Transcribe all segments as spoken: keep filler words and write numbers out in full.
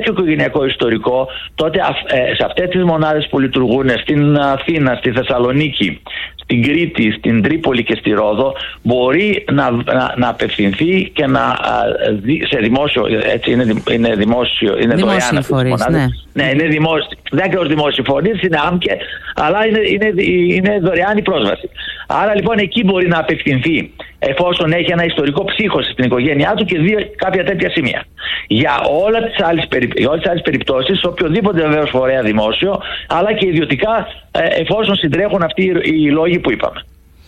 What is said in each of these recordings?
τέτοιο οικογενειακό ιστορικό, τότε σε αυτές τις μονάδες που λειτουργούν στην Αθήνα, στη Θεσσαλονίκη, στην Κρήτη, στην Τρίπολη και στη Ρόδο, μπορεί να, να, να απευθυνθεί και να δει, σε δημόσιο, έτσι είναι, είναι δημόσιο, είναι δωρεάν φορείς, ναι. ναι, είναι δημόσιο, δεν ακριβώς δημόσιο φορείς, είναι άμκε, αλλά είναι, είναι, είναι δωρεάν η πρόσβαση. Άρα λοιπόν εκεί μπορεί να απευθυνθεί, εφόσον έχει ένα ιστορικό ψύχωση στην οικογένειά του και δει κάποια τέτοια σημεία. Για, όλα τις άλλες, για όλες τις άλλες περιπτώσεις, σε οποιοδήποτε βεβαίως φορέα δημόσιο, αλλά και ιδιωτικά, εφόσον συντρέχουν αυτοί οι λόγοι που είπαμε.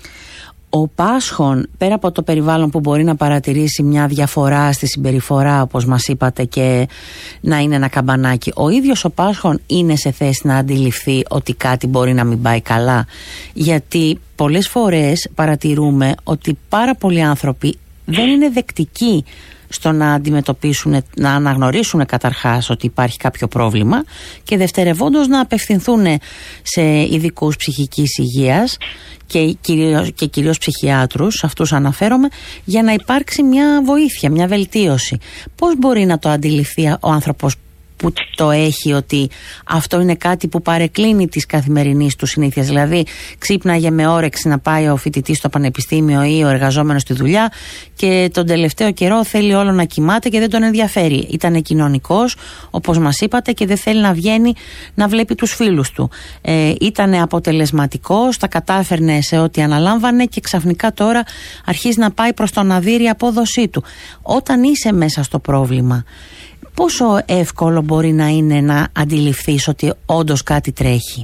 Ο Πάσχων, πέρα από το περιβάλλον που μπορεί να παρατηρήσει μια διαφορά στη συμπεριφορά, όπως μας είπατε, και να είναι ένα καμπανάκι, ο ίδιος ο Πάσχων είναι σε θέση να αντιληφθεί ότι κάτι μπορεί να μην πάει καλά? Γιατί πολλές φορές παρατηρούμε ότι πάρα πολλοί άνθρωποι δεν είναι δεκτικοί στο να αντιμετωπίσουν, να αναγνωρίσουν καταρχάς ότι υπάρχει κάποιο πρόβλημα και δευτερευόντως να απευθυνθούν σε ειδικούς ψυχικής υγείας και κυρίως, και κυρίως ψυχιάτρους, αυτούς αναφέρομαι, για να υπάρξει μια βοήθεια, μια βελτίωση. Πώς μπορεί να το αντιληφθεί ο άνθρωπος που το έχει, ότι αυτό είναι κάτι που παρεκκλίνει της καθημερινής του συνήθειας? Δηλαδή ξύπναγε με όρεξη να πάει ο φοιτητής στο πανεπιστήμιο ή ο εργαζόμενος στη δουλειά και τον τελευταίο καιρό θέλει όλο να κοιμάται και δεν τον ενδιαφέρει. Ήταν κοινωνικός, όπως μας είπατε, και δεν θέλει να βγαίνει να βλέπει τους φίλους του. Ε, ήταν αποτελεσματικός, τα κατάφερνε σε ό,τι αναλάμβανε και ξαφνικά τώρα αρχίζει να πάει προς το να δει η απόδοσή του. Όταν είσαι μέσα στο πρόβλημα, πόσο εύκολο μπορεί να είναι να αντιληφθείς ότι όντως κάτι τρέχει?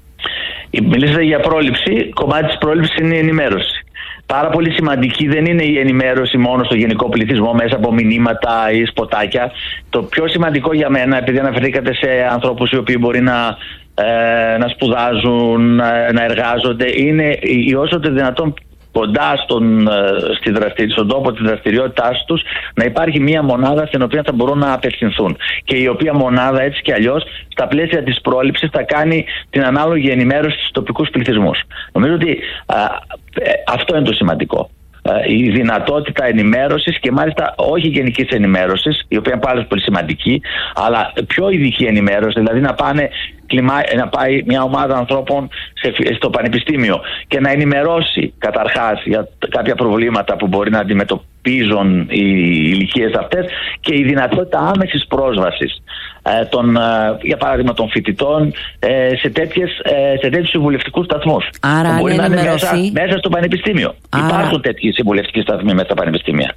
Μιλήσατε για πρόληψη. Κομμάτι της πρόληψης είναι η ενημέρωση. Πάρα πολύ σημαντική δεν είναι η ενημέρωση μόνο στο γενικό πληθυσμό μέσα από μηνύματα ή σποτάκια. Το πιο σημαντικό για μένα, επειδή αναφερθήκατε σε ανθρώπους οι οποίοι μπορεί να, ε, να σπουδάζουν, να εργάζονται, είναι η όσο το δυνατόν κοντά στον, στη δραστηρι... στον τόπο της δραστηριότητάς τους να υπάρχει μια μονάδα στην οποία θα μπορούν να απευθυνθούν, και η οποία μονάδα έτσι κι αλλιώς στα πλαίσια της πρόληψης θα κάνει την ανάλογη ενημέρωση στους τοπικούς πληθυσμούς. Νομίζω ότι α, αυτό είναι το σημαντικό. Η δυνατότητα ενημέρωσης, και μάλιστα όχι γενικής ενημέρωσης, η οποία είναι πάρα πολύ σημαντική, αλλά πιο ειδική ενημέρωση, δηλαδή να πάνε να πάει μια ομάδα ανθρώπων στο πανεπιστήμιο και να ενημερώσει καταρχάς για κάποια προβλήματα που μπορεί να αντιμετωπίζουν οι ηλικίες αυτές, και η δυνατότητα άμεσης πρόσβασης ε, των, ε, για παράδειγμα των φοιτητών ε, σε, τέτοιες, ε, σε τέτοιους συμβουλευτικούς σταθμούς. Άρα μπορεί να είναι μέσα, ενημερωθεί... μέσα στο πανεπιστήμιο. Άρα... Υπάρχουν τέτοιοι συμβουλευτικοί σταθμοί μέσα στα πανεπιστήμια.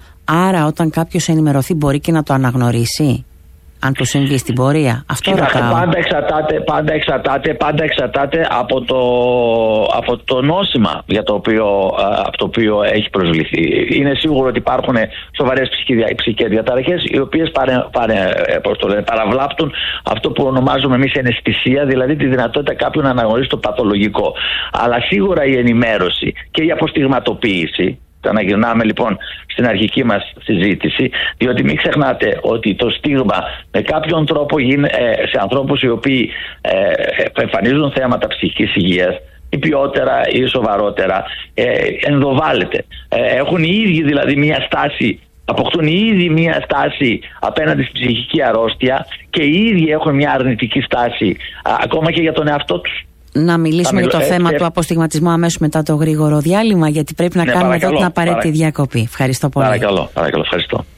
Άρα όταν κάποιος ενημερωθεί μπορεί και να το αναγνωρίσει, αν του συμβεί στην πορεία? Αυτό ρωτάω. Πάντα εξαρτάται, πάντα εξαρτάται, πάντα εξαρτάται από το, από το νόσημα για το οποίο, από το οποίο έχει προσβληθεί. Είναι σίγουρο ότι υπάρχουν σοβαρές ψυχικές διαταραχές, οι οποίες παρε, παρε, λένε, παραβλάπτουν αυτό που ονομάζουμε εμείς εναισθησία, δηλαδή τη δυνατότητα κάποιου να αναγνωρίσει το παθολογικό. Αλλά σίγουρα η ενημέρωση και η αποστιγματοποίηση. Να γυρνάμε λοιπόν στην αρχική μας συζήτηση, διότι μην ξεχνάτε ότι το στίγμα με κάποιον τρόπο σε ανθρώπους οι οποίοι εμφανίζουν θέματα ψυχικής υγείας, ή ποιότερα ή σοβαρότερα, ενδοβάλλεται. Έχουν οι ίδιοι δηλαδή μια στάση, αποκτούν οι ίδιοι μια στάση απέναντι στην ψυχική αρρώστια, και οι ίδιοι έχουν μια αρνητική στάση ακόμα και για τον εαυτό τους. Να μιλήσουμε για το ε, θέμα ε, του αποστιγματισμού αμέσως μετά το γρήγορο διάλειμμα, γιατί πρέπει να ναι, κάνουμε εδώ την απαραίτητη παρα... διακοπή. Ευχαριστώ πολύ. Παρακαλώ, παρακαλώ, ευχαριστώ.